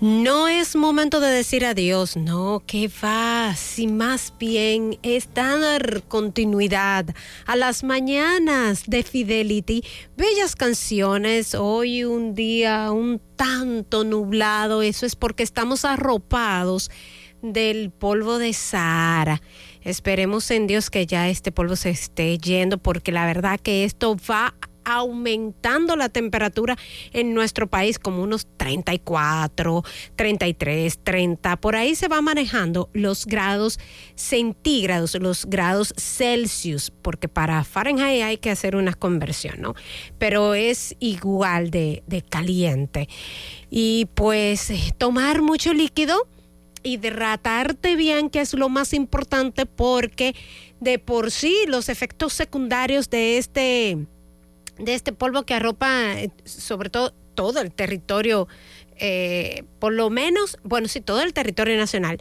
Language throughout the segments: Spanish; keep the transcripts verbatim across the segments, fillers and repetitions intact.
No es momento de decir adiós, no, que va, si más bien es dar continuidad a las mañanas de Fidelity, bellas canciones, hoy un día un tanto nublado, eso es porque estamos arropados del polvo de Sahara. Esperemos en Dios que ya este polvo se esté yendo, porque la verdad que esto va aumentando la temperatura en nuestro país como unos treinta y cuatro, treinta y tres, treinta, por ahí se va manejando los grados centígrados, los grados Celsius, porque para Fahrenheit hay que hacer una conversión, ¿no? Pero es igual de, de caliente. Y pues tomar mucho líquido, hidratarte bien, que es lo más importante, porque de por sí los efectos secundarios de este de este polvo que arropa sobre todo todo el territorio, eh, por lo menos, bueno, sí, todo el territorio nacional.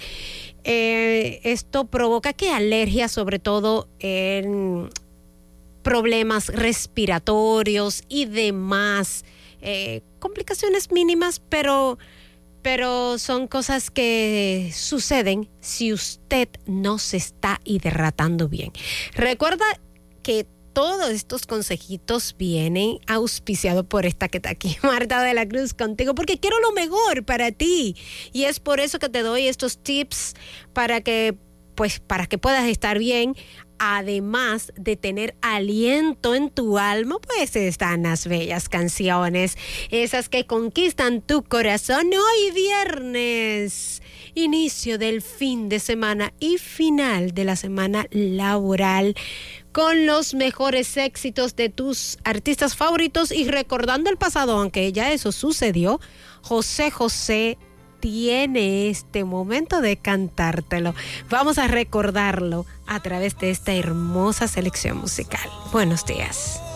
Eh, esto provoca que alergias, sobre todo en problemas respiratorios y demás, eh, complicaciones mínimas, pero, pero son cosas que suceden si usted no se está hidratando bien. Recuerda que todos estos consejitos vienen auspiciados por esta que está aquí, Marta de la Cruz, contigo, porque quiero lo mejor para ti. Y es por eso que te doy estos tips para que, pues, para que puedas estar bien. Además de tener aliento en tu alma, pues están las bellas canciones, esas que conquistan tu corazón. Hoy viernes, inicio del fin de semana y final de la semana laboral, con los mejores éxitos de tus artistas favoritos y recordando el pasado, aunque ya eso sucedió. José José tiene este momento de cantártelo. Vamos a recordarlo a través de esta hermosa selección musical. Buenos días.